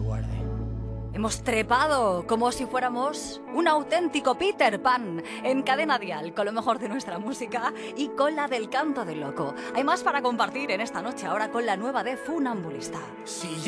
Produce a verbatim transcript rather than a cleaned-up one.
guarde. Hemos trepado como si fuéramos un auténtico Peter Pan en Cadena Dial, con lo mejor de nuestra música y con la del Canto del Loco. Hay más para compartir en esta noche, ahora con la nueva de Funambulista. Si